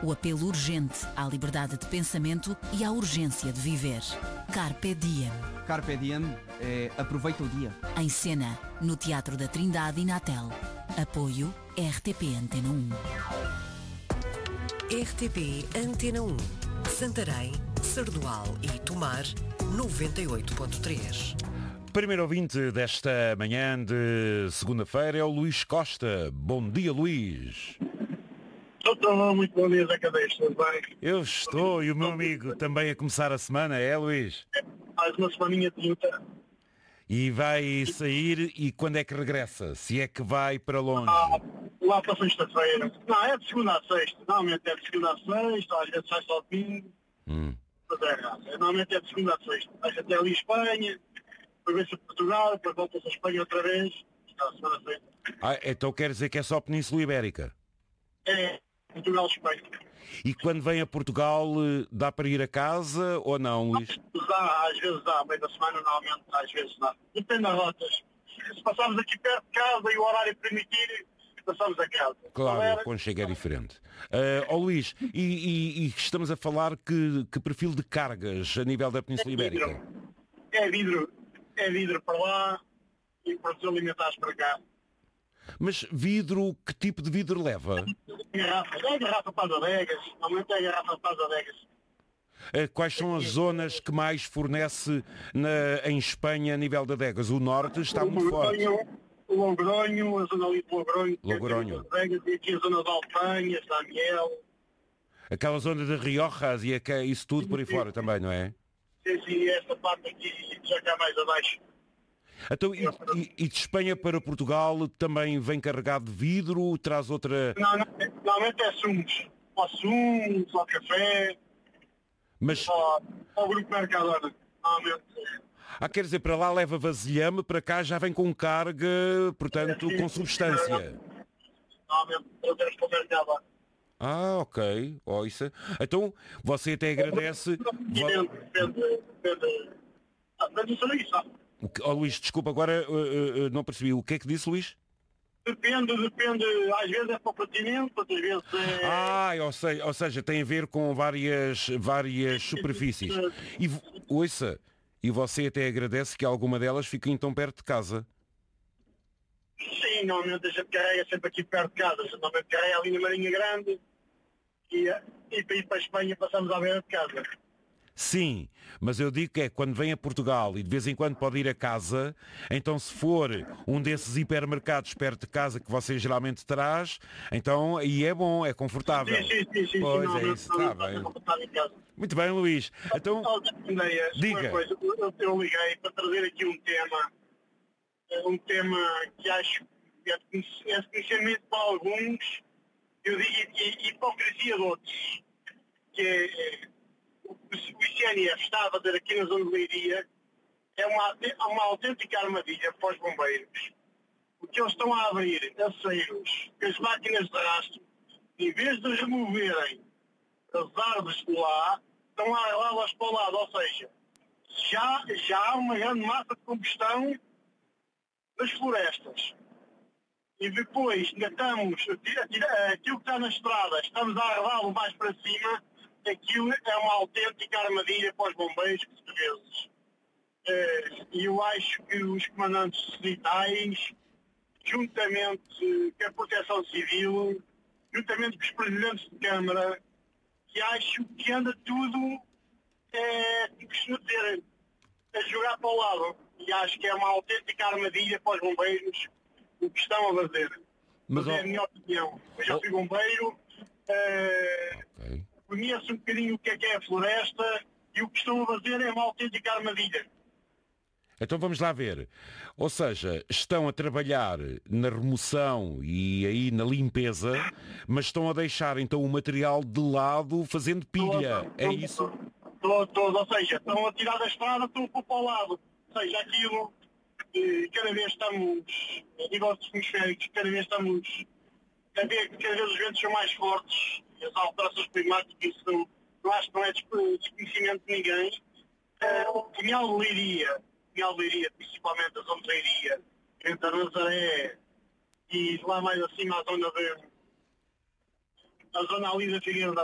O apelo urgente à liberdade de pensamento e à urgência de viver. Carpe Diem. Carpe Diem é aproveita o dia. Em cena, no Teatro da Trindade e Natel. Apoio RTP Antena 1. RTP Antena 1. Santarém, Sardual e Tomar, 98.3. Primeiro ouvinte desta manhã de segunda-feira é o Luís Costa. Bom dia, Luís. Estou muito bom dia, Zé Cadeias, tudo bem? Eu estou e o meu amigo também a começar a semana, é, Luís? Mais uma semaninha de luta. E vai sair e quando é que regressa? Se é que vai para longe? Lá para sexta-feira. Não, é de segunda a sexta. Normalmente é de segunda a sexta, às vezes sai só domingo. Mas é errado. Normalmente é de segunda a sexta. Vais até ali Espanha, depois vem-se a Portugal, depois volta-se a Espanha outra vez. Está a semana a sexta. Então quer dizer que é só Península Ibérica? É, Portugal, Espanha. E quando vem a Portugal, dá para ir a casa ou não, Luís? Às vezes dá, meio da semana normalmente, às vezes dá. Depende das rotas. Se passarmos aqui perto de casa e o horário permitir, passamos a casa. Claro, quando chega é diferente. Luís, e estamos a falar que perfil de cargas a nível da Península Ibérica? É vidro para lá e produtos alimentares para cá. Mas vidro, que tipo de vidro leva? Garrafa para as adegas, normalmente é garrafa para as adegas. Quais são as zonas que mais fornece em Espanha a nível de adegas? O norte está muito forte. O Logronho, a zona ali de Logronho. Logronho. E aqui a zona de Alpanhas, da Amiel. Aquela zona de Riojas e isso tudo por aí fora também, não é? Sim, esta parte aqui já cá mais abaixo. Então, e de Espanha para Portugal também vem carregado de vidro, traz outra... Não, normalmente é sumos. Ou sumos, ou café, mas... ou grupo Mercadona. Normalmente. Quer dizer, para lá leva vasilhame, para cá já vem com carga, portanto, com substância. Normalmente, eu tenho para o Mercadona. Ok. Isso. Então, você até agradece... Depende disso, sabe? Luís, desculpa, agora não percebi. O que é que disse, Luís? Depende, às vezes é para o continente, outras vezes é... Ou seja, tem a ver com várias superfícies. E você até agradece que alguma delas fiquem tão perto de casa? Sim, normalmente a gente carrega sempre aqui perto de casa. A gente normalmente carrega ali na Marinha Grande e para ir para a Espanha passamos à beira de casa. Sim, mas eu digo que é quando vem a Portugal e de vez em quando pode ir a casa, então se for um desses hipermercados perto de casa que você geralmente traz, então aí é bom, é confortável. Sim. Pois é isso, está bem. Muito bem, Luís. Então, diga. Eu liguei para trazer aqui um tema que acho que é de conhecimento para alguns, eu digo hipocrisia de outros, que é... O ICNF está a fazer aqui na zona de Leiria é uma autêntica armadilha para os bombeiros. Porque eles estão a abrir aceiros com as máquinas de rastro, em vez de removerem as árvores de lá, estão a arrelá-las para o lado. Ou seja, já há uma grande massa de combustão das florestas. E depois ainda estamos, aquilo que está na estrada, estamos a arrelá-lo mais para cima. Aquilo é uma autêntica armadilha para os bombeiros portugueses. E eu acho que os comandantes distritais, juntamente com a Proteção Civil, juntamente com os presidentes de Câmara, que acho que anda tudo, como costumo dizer, a jogar para o lado. E acho que é uma autêntica armadilha para os bombeiros o que estão a fazer. Mas é a minha opinião. Eu já fui bombeiro. Ok. Conheço um bocadinho o que é a floresta e o que estão a fazer é uma autêntica armadilha. Então vamos lá ver. Ou seja, estão a trabalhar na remoção e aí na limpeza, mas estão a deixar então o material de lado fazendo pilha. É isso? Todo. Ou seja, estão a tirar da estrada, estão a pôr para o lado. Ou seja, aquilo, cada vez estamos, a nível atmosférico, cada vez estamos a ver que cada vez os ventos são mais fortes. As alterações climáticas, isso não acho que não é desconhecimento de ninguém. O Pinhal de Leiria, principalmente a zona de Leiria, entre a Nazaré e lá mais acima a zona ali da Figueira da